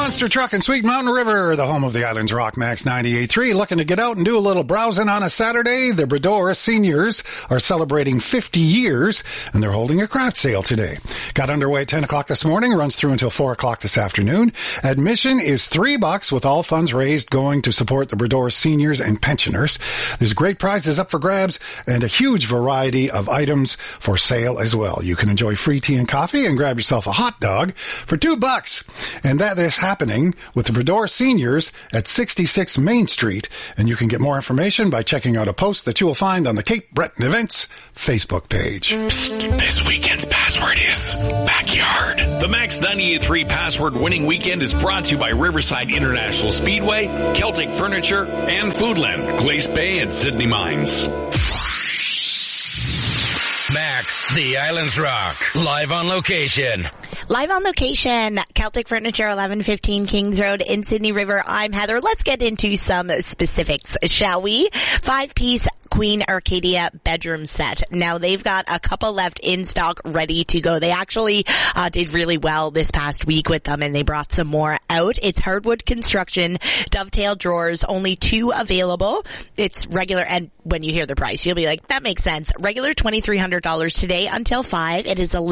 Monster Truck in Sweet Mountain River, the home of the Islands Rock Max 98.3. Looking to get out and do a little browsing on a Saturday? The Brador Seniors are celebrating 50 years, and they're holding a craft sale today. Got underway at 10 o'clock this morning, runs through until 4 o'clock this afternoon. Admission is $3 with all funds raised going to support the Brador Seniors and pensioners. There's great prizes up for grabs and a huge variety of items for sale as well. You can enjoy free tea and coffee and grab yourself a hot dog for $2. And that is happening with the Brador Seniors at 66 Main Street. And you can get more information by checking out a post that you will find on the Cape Breton Events Facebook page. Psst, this weekend's password is backyard. The Max 98.3 password winning weekend is brought to you by Riverside International Speedway, Celtic Furniture, and Foodland, Glace Bay, and Sydney Mines. Max, the Islands Rock, live on location. Live on location, Celtic Furniture, 1115 Kings Road in Sydney River. I'm Heather. Let's get into some specifics, shall we? 5-piece Queen Arcadia bedroom set. Now, they've got a couple left in stock ready to go. They actually did really well this past week with them, and they brought some more out. It's hardwood construction, dovetail drawers, only 2 available. It's regular, and when you hear the price, you'll be like, that makes sense. Regular $2,300 today until 5. It is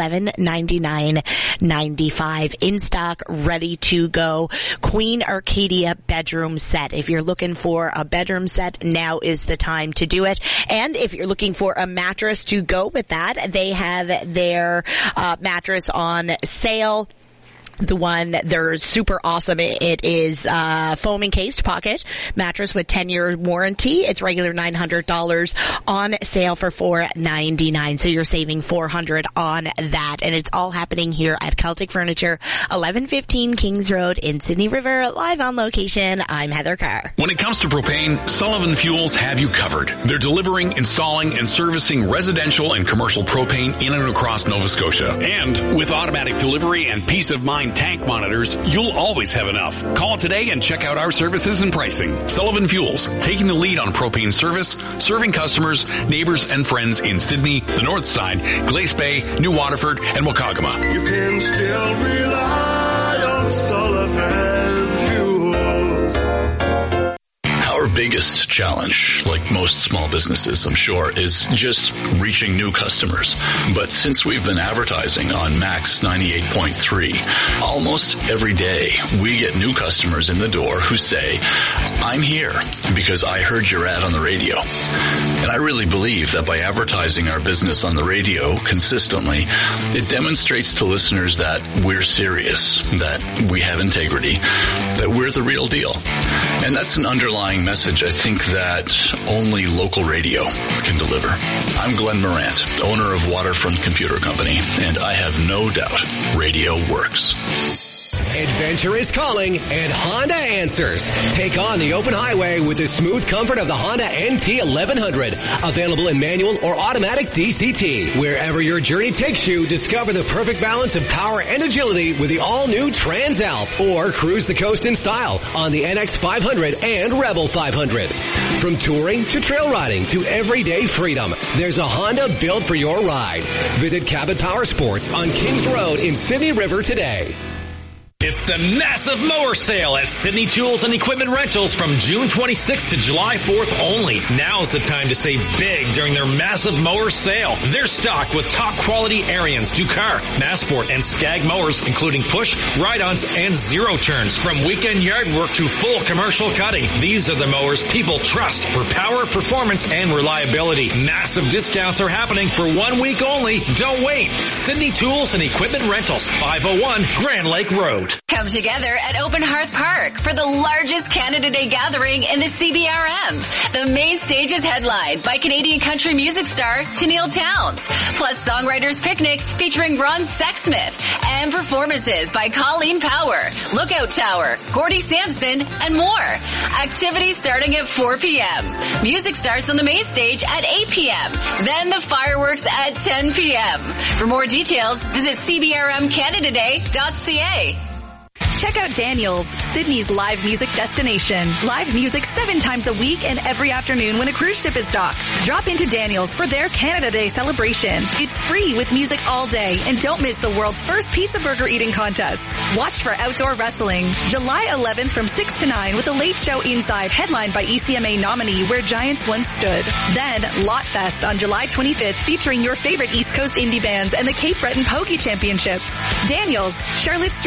$1199.95 in stock, ready to go. Queen Arcadia bedroom set. If you're looking for a bedroom set, now is the time to do it. And if you're looking for a mattress to go with that, they have their mattress on sale. The one, they're super awesome. It is foam encased pocket mattress with 10-year warranty. It's regular $900 on sale for $499. So you're saving $400 on that. And it's all happening here at Celtic Furniture, 1115 Kings Road in Sydney River, live on location. I'm Heather Carr. When it comes to propane, Sullivan Fuels have you covered. They're delivering, installing, and servicing residential and commercial propane in and across Nova Scotia. And with automatic delivery and peace of mind tank monitors, you'll always have enough. Call today and check out our services and pricing. Sullivan Fuels, taking the lead on propane service, serving customers, neighbors, and friends in Sydney, the North Side, Glace Bay, New Waterford, and Wakagama. You can still rely on Sullivan Fuels. Our biggest challenge, like most small businesses, I'm sure, is just reaching new customers. But since we've been advertising on Max 98.3, almost every day we get new customers in the door who say, I'm here because I heard your ad on the radio. And I really believe that by advertising our business on the radio consistently, it demonstrates to listeners that we're serious, that we have integrity, that we're the real deal. And that's an underlying message I think that only local radio can deliver. I'm Glenn Morant, owner of Waterfront Computer Company, and I have no doubt radio works. Adventure is calling, and Honda answers. Take on the open highway with the smooth comfort of the Honda NT 1100. Available in manual or automatic DCT. Wherever your journey takes you, discover the perfect balance of power and agility with the all-new Transalp. Or cruise the coast in style on the NX 500 and Rebel 500. From touring to trail riding to everyday freedom, there's a Honda built for your ride. Visit Cabot Power Sports on Kings Road in Sydney River today. It's the massive mower sale at Sydney Tools and Equipment Rentals from June 26th to July 4th only. Now's the time to save big during their massive mower sale. They're stocked with top quality Ariens, Ducar, Massport, and Skag mowers, including push, ride-ons, and zero turns. From weekend yard work to full commercial cutting, these are the mowers people trust for power, performance, and reliability. Massive discounts are happening for 1 week only. Don't wait. Sydney Tools and Equipment Rentals, 501 Grand Lake Road. Come together at Open Hearth Park for the largest Canada Day gathering in the CBRM. The main stage is headlined by Canadian country music star Tenille Townes, plus Songwriters Picnic featuring Ron Sexsmith, and performances by Colleen Power, Lookout Tower, Gordie Sampson, and more. Activities starting at 4 p.m. Music starts on the main stage at 8 p.m. Then the fireworks at 10 p.m. For more details, visit cbrmcanadaday.ca. Check out Daniels, Sydney's live music destination. Live music 7 times a week and every afternoon when a cruise ship is docked. Drop into Daniels for their Canada Day celebration. It's free with music all day, and don't miss the world's first pizza burger eating contest. Watch for outdoor wrestling, July 11th from 6 to 9 with a late show inside headlined by ECMA nominee Where Giants Once Stood. Then Lot Fest on July 25th featuring your favorite East Coast indie bands and the Cape Breton Pokie Championships. Daniels, Charlotte Street